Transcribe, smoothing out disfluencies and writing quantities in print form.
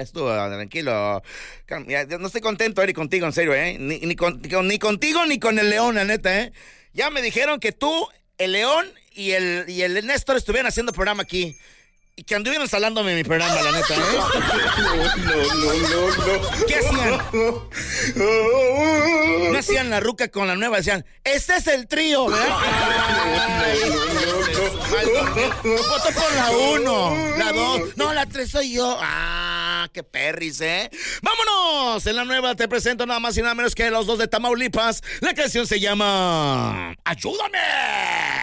estuvo, tranquilo. Ya, no estoy contento, Eric, contigo, en serio, ni contigo ni con el León, la neta, Ya me dijeron que tú, el León y el Néstor estuvieran haciendo programa aquí. Y que anduvieron salándome en mi programa, la neta, No. ¿Qué hacían? No hacían la ruca con la nueva, decían, este es el trío, ¿verdad? Voto por la 1, la 2, no, la 3 soy yo. Qué perris, ¡Vámonos! En la nueva te presento nada más y nada menos que los dos de Tamaulipas. La canción se llama ¡Ayúdame!